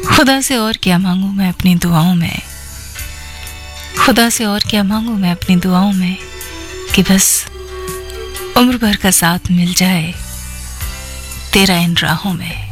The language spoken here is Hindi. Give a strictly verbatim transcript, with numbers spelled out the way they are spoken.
खुदा से और क्या मांगूं मैं अपनी दुआओं में, खुदा से और क्या मांगूं मैं अपनी दुआओं में, कि बस उम्र भर का साथ मिल जाए तेरा इन राहों में।